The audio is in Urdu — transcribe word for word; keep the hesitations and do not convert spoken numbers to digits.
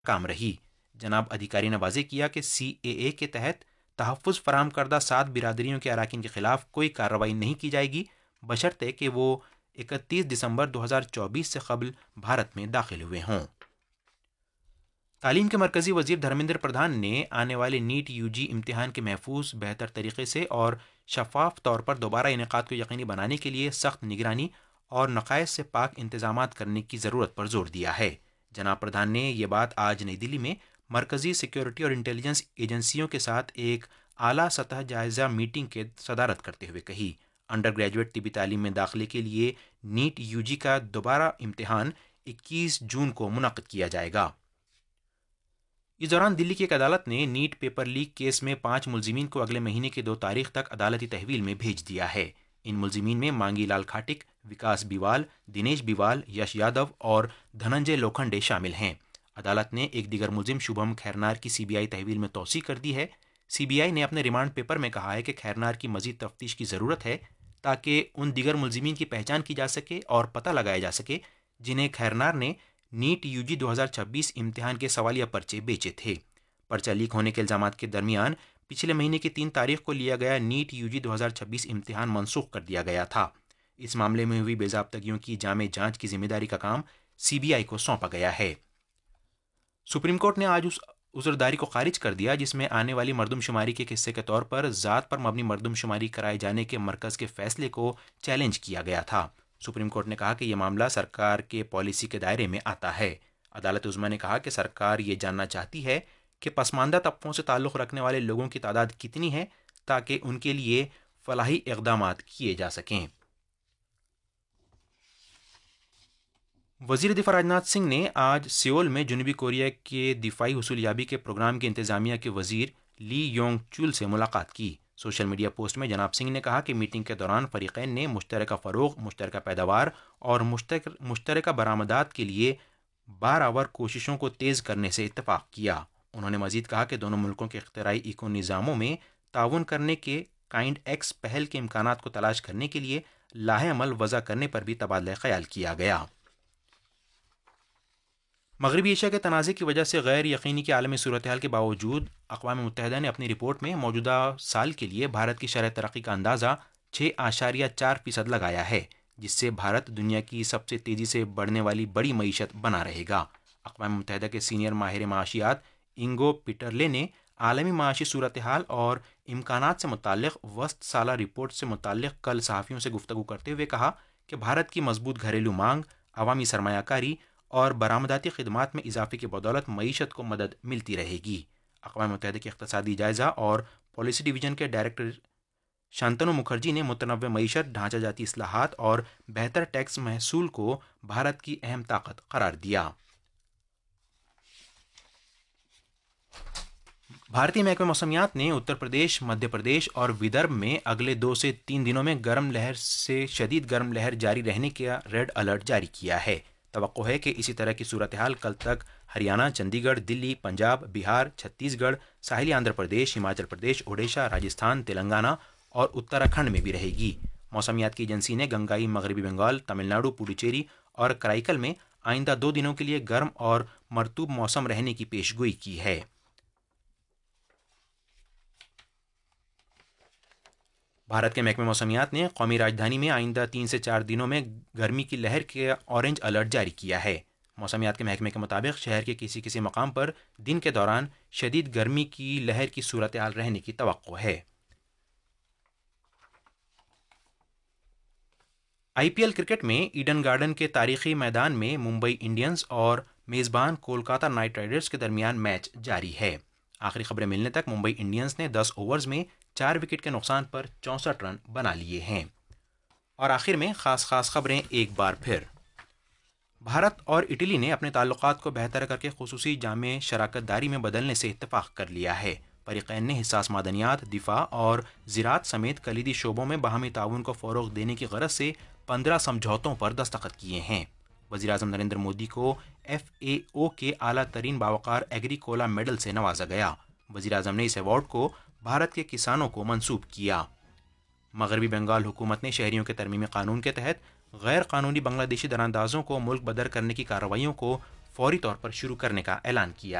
کام رہی۔ جناب ادھیکاری نے واضح کیا کہ سی اے اے کے تحت تحفظ فراہم کردہ سات برادریوں کے اراکین کے خلاف کوئی کارروائی نہیں کی جائے گی، بشرطے کہ وہ اکتیس دسمبر دو ہزار چوبیس سے قبل بھارت میں داخل ہوئے ہوں۔ تعلیم کے مرکزی وزیر دھرمیندر پردھان نے آنے والے نیٹ یو جی امتحان کے محفوظ، بہتر طریقے سے اور شفاف طور پر دوبارہ انعقاد کو یقینی بنانے کے لیے سخت نگرانی اور نقائص سے پاک انتظامات کرنے کی ضرورت پر زور دیا ہے۔ جناب پردھان نے یہ بات آج نئی دلی میں مرکزی سیکیورٹی اور انٹیلیجنس ایجنسیوں کے ساتھ ایک اعلیٰ سطح جائزہ میٹنگ کے صدارت کرتے ہوئے کہی۔ انڈر گریجویٹ طبی تعلیم میں داخلے کے لیے نیٹ یو جی کا دوبارہ امتحان اکیس جون کو منعقد کیا جائے گا۔ اس دوران دلی کی ایک عدالت نے نیٹ پیپر لیک کیس میں پانچ ملزمین کو اگلے مہینے کی دو تاریخ تک عدالتی تحویل میں بھیج دیا ہے۔ ان ملزمین میں مانگی لال کھاٹک، وکاس بیوال، دنیش بیوال، یش یادو اور دھننجے لوکھنڈے شامل ہیں۔ عدالت نے ایک دیگر ملزم شبھم کھیرنار کی سی بی آئی تحویل میں توسیع کر دی ہے۔ سی بی آئی نے اپنے ریمانڈ پیپر میں کہا ہے کہ کھیرنار کی مزید تفتیش کی ضرورت ہے تاکہ ان دیگر ملزمین کی پہچان کی جا سکے اور پتہ لگایا جا سکے جنہیں کھیرنار نے نیٹ یو جی دو ہزار چھبیس امتحان کے سوالیہ پرچے بیچے تھے۔ پرچہ لیک ہونے کے الزامات کے درمیان پچھلے مہینے کی تین تاریخ کو لیا گیا نیٹ یو جی دو ہزار چھبیس امتحان منسوخ کر دیا گیا تھا۔ اس معاملے میں ہوئی بے ضابطگیوں کی جامع جانچ کی ذمہ داری کا کام سی بی آئی کو سونپا گیا ہے۔ سپریم کورٹ نے آج اس عذرداری کو خارج کر دیا جس میں آنے والی مردم شماری کے حصے کے طور پر ذات پر مبنی مردم شماری کرائے جانے کے مرکز کے فیصلے کو چیلنج کیا گیا تھا۔ سپریم کورٹ نے کہا کہ یہ معاملہ سرکار کے پالیسی کے دائرے میں آتا ہے۔ عدالت عظمیٰ نے کہا کہ سرکار یہ جاننا چاہتی ہے کہ پسماندہ طبقوں سے تعلق رکھنے والے لوگوں کی تعداد کتنی ہے تاکہ ان کے لیے فلاحی اقدامات کیے جا سکیں۔ وزیر دفاع راجناتھ سنگھ نے آج سیول میں جنوبی کوریا کے دفاعی حصولیابی کے پروگرام کے انتظامیہ کے وزیر لی یونگ چول سے ملاقات کی۔ سوشل میڈیا پوسٹ میں جناب سنگھ نے کہا کہ میٹنگ کے دوران فریقین نے مشترکہ فروغ، مشترکہ پیداوار اور مشترکہ برآمدات کے لیے بارآور کوششوں کو تیز کرنے سے اتفاق کیا۔ انہوں نے مزید کہا کہ دونوں ملکوں کے اختراعی ایکو نظاموں میں تعاون کرنے کے کائنڈ ایکس پہل کے امکانات کو تلاش کرنے کے لیے لاہ عمل وضع کرنے پر بھی تبادلہ خیال کیا گیا۔ مغربی ایشیا کے تنازع کی وجہ سے غیر یقینی کی عالمی صورتحال کے باوجود اقوام متحدہ نے اپنی رپورٹ میں موجودہ سال کے لیے بھارت کی شرح ترقی کا اندازہ چھ اشاریہ چار فیصد لگایا ہے، جس سے بھارت دنیا کی سب سے تیزی سے بڑھنے والی بڑی معیشت بنا رہے گا۔ اقوام متحدہ کے سینئر ماہر معاشیات انگو پیٹرلے نے عالمی معاشی صورتحال اور امکانات سے متعلق وسط سالہ رپورٹ سے متعلق کل صحافیوں سے گفتگو کرتے ہوئے کہا کہ بھارت کی مضبوط گھریلو مانگ، عوامی سرمایہ کاری اور برآمداتی خدمات میں اضافے کی بدولت معیشت کو مدد ملتی رہے گی۔ اقوام متحدہ کے اقتصادی جائزہ اور پالیسی ڈویژن کے ڈائریکٹر شانتنو مکھرجی نے متنوع معیشت، ڈھانچہ جاتی اصلاحات اور بہتر ٹیکس محصول کو بھارت کی اہم طاقت قرار دیا۔ بھارتی محکمہ موسمیات نے اتر پردیش، مدھیہ پردیش اور ودربھ میں اگلے دو سے تین دنوں میں گرم لہر سے شدید گرم لہر جاری رہنے کا ریڈ الرٹ جاری کیا ہے۔ توقع ہے کہ اسی طرح کی صورتحال کل تک ہریانہ، چندی گڑھ، دلی، پنجاب، بہار، چھتیس گڑھ، ساحلی آندھرا پردیش، ہماچل پردیش، اوڈیشہ، راجستھان، تلنگانہ اور اتراکھنڈ میں بھی رہے گی۔ موسمیات کی ایجنسی نے گنگائی، مغربی بنگال، تمل ناڈو، پڈوچیری اور کرائیکل میں آئندہ دو دنوں کے لیے گرم اور مرطوب موسم رہنے کی پیش گوئی کی ہے۔ بھارت کے محکمہ موسمیات نے قومی راجدھانی میں آئندہ تین سے چار دنوں میں گرمی کی لہر کا اورنج الرٹ جاری کیا ہے۔ موسمیات کے محکمے کے مطابق شہر کے کسی کسی مقام پر دن کے دوران شدید گرمی کی لہر کی صورتحال رہنے کی توقع ہے۔ آئی پی ایل کرکٹ میں ایڈن گارڈن کے تاریخی میدان میں ممبئی انڈینز اور میزبان کولکاتہ نائٹ رائڈرز کے درمیان میچ جاری ہے۔ آخری خبریں ملنے تک ممبئی انڈینز نے دس اوورز میں چار وکٹ کے نقصان پر چونسٹھ رن بنا لیے ہیں۔ اور آخر میں خاص خاص خبریں ایک بار پھر۔ بھارت اور اٹلی نے اپنے تعلقات کو بہتر کر کے خصوصی جامع شراکت داری میں بدلنے سے اتفاق کر لیا ہے۔ فریقین نے حساس معدنیات، دفاع اور زراعت سمیت کلیدی شعبوں میں باہمی تعاون کو فروغ دینے کی غرض سے پندرہ سمجھوتوں پر دستخط کیے ہیں۔ وزیراعظم نریندر مودی کو ایف اے او کے اعلیٰ ترین باوقار ایگریکولا میڈل سے نوازا گیا۔ وزیراعظم نے اس ایوارڈ کو بھارت کے کسانوں کو منسوب کیا۔ مغربی بنگال حکومت نے شہریوں کے ترمیمی قانون کے تحت غیر قانونی بنگلہ دیشی دراندازوں کو ملک بدر کرنے کی کارروائیوں کو फौरी तौर पर शुरू करने का ऐलान किया।